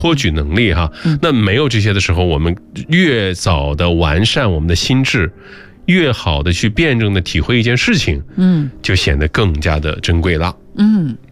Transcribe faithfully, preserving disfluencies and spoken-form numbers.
获取能力哈。那没有这些的时候，我们越早的完善我们的心智，越好的去辩证的体会一件事情，嗯，就显得更加的珍贵了。嗯。